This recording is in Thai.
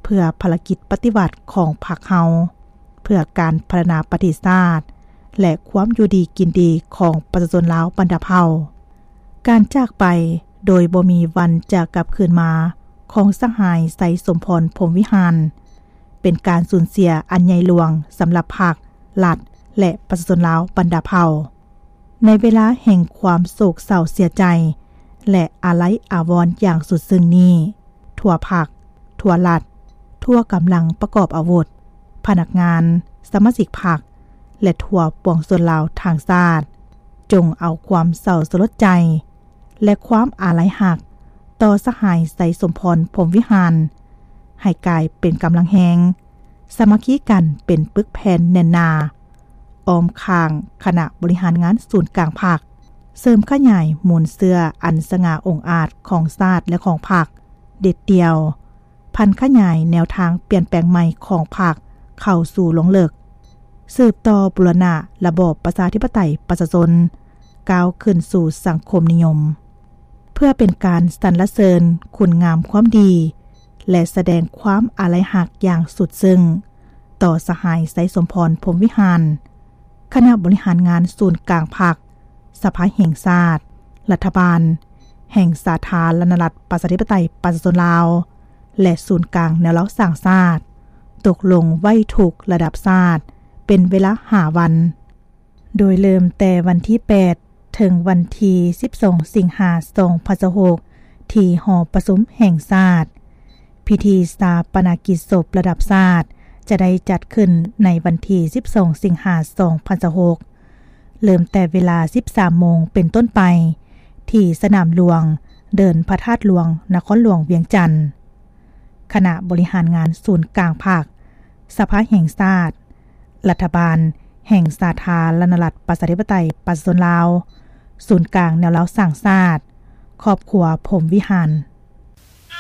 เพื่อภารกิจปฏิวัติของพรรคเฮาเพื่อการพัฒนาประเทศชาติและความอยู่ดีกินดีของประชาชนลาวบรรดาเผ่าการจากไปโดยบ่มีวันจะกลับคืนมาของสหายไสสมพรพรหมวิหารเป็นการสูญเสียอันใหญ่หลวงสำหรับพรรครัฐและประชาชนลาวบรรดาเผ่าในเวลาแห่งความโศกเศร้าเสียใจและอาลัยอาวรณ์อย่างสุดซึ้งนี้ทั่วพรรคทั่วรัฐทั่วกำลังประกอบอาวุธพนักงานสมาชิกพรรคและทั่วปวงชนลาวทางชาติจงเอาความเศร้าสลดใจและความอาลัยหักต่อสหายไสสมพรพรหมวิหารให้กลายเป็นกำลังแหงสามัคคีกันเป็นปึกแผ่นแน่นหนาอ้อมข้างคณะบริหารงานศูนย์กลางพรรคเสริมขยายมูลเสื้ออันสง่าองอาจของชาติและของพรรคเด็ดเดียวพันขยายแนวทางเปลี่ยนแปลงใหม่ของพรรคเข้าสู่ลงเลิกสืบต่อบูรณะระบอบประชาธิปไตยประชาชนก้าวขึ้นสู่สังคมนิยมเพื่อเป็นการสรรเสริญคุณงามความดีและแสดงความอาลัยหักอย่างสุดซึ้งต่อสหายไสสมพรพรหมวิหารคณะบริหารงานศูนย์กลางพรรคสภาแห่งชาติรัฐบาลแห่งสาธารณรัฐประชาธิปไตยประชาชนลาวและศูนย์กลางแนวเล้าสร้างชาติตกลงไว้ถูกระดับชาติเป็นเวลา5วันโดยเริ่มแต่วันที่8ถึงวันที่12สิงหาคม2026ที่หอประชุมแห่งชาติพิธีชาปนกิจศพระดับชาติจะได้จัดขึ้นในวันที่12สิงหาคม2026เริ่มแต่เวลา 13 โมงเป็นต้นไปที่สนามหลวงเดินพระธาตุหลวงนครหลวงเวียงจันทน์คณะบริหารงานศูนย์กลางภาคสภาแห่งชาติรัฐบาลแห่งสาธารณรัฐประชาธิปไตยประชาชนลาวศูนย์กลางแนวเล้าสร้างชาติครอบครัวพรหมวิหาร